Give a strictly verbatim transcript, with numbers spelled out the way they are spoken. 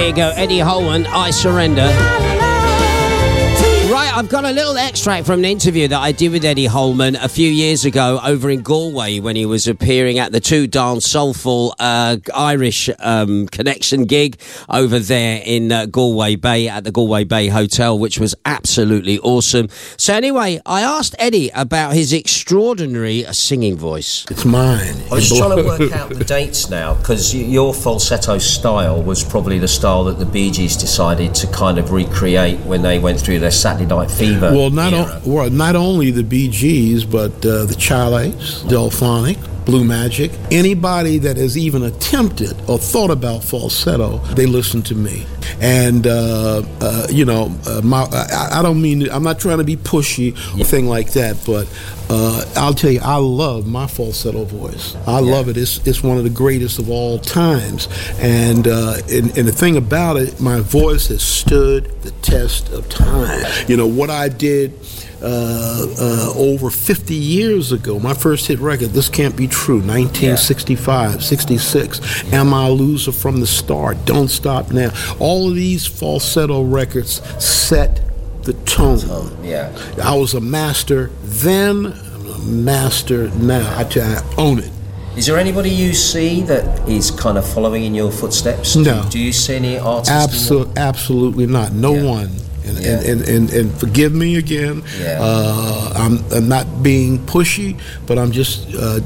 There you go, Eddie Holman, I Surrender. Right, I've got a little extract from an interview that I did with Eddie Holman a few years ago over in Galway when he was appearing at the Two Dance Soulful uh, Irish um, Connection gig over there in uh, Galway Bay at the Galway Bay Hotel, which was absolutely awesome. So anyway, I asked Eddie about his extraordinary singing voice. It's mine. I was trying to work out the dates now, because your falsetto style was probably the style that the Bee Gees decided to kind of recreate when they went through their Saturday Night Fever. Well, not era. o- well, not only the Bee Gees, but uh, the Chalice, Delphonic, Blue Magic. Anybody that has even attempted or thought about falsetto, they listen to me. And uh, uh, you know, uh, my, I, I don't mean I'm not trying to be pushy or thing like that, but uh, I'll tell you, I love my falsetto voice. I yeah. love it. It's it's one of the greatest of all times. And, uh, and and the thing about it, my voice has stood the test of time. You know what I did. Uh, uh, over fifty years ago, my first hit record, This Can't Be True, nineteen sixty-five, yeah. sixty-six, yeah. Am I a Loser from the Start, Don't Stop Now. All of these falsetto records set the tone. Oh, yeah. I was a master then, I'm a master now. I, tell you, I own it. Is there anybody you see that is kind of following in your footsteps? No. Do, do you see any artists? Absol- absolutely not. No yeah. one. And, yeah. and, and, and, and forgive me again. Yeah. Uh, I'm, I'm not being pushy, but I'm just uh,